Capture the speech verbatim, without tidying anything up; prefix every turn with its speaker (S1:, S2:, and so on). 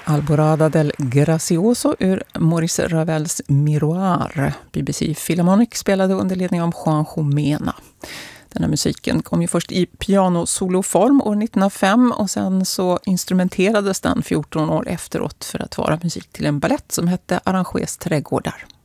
S1: Alborada del Gracioso ur Maurice Ravels Miroir. B B C Philharmonic spelade under ledning av Juan Jomena. Den här musiken kom ju först i pianosoloform år nittonhundrafem och sen så instrumenterades den fjorton år efteråt för att vara musik till en ballett som hette Arrangés trädgårdar.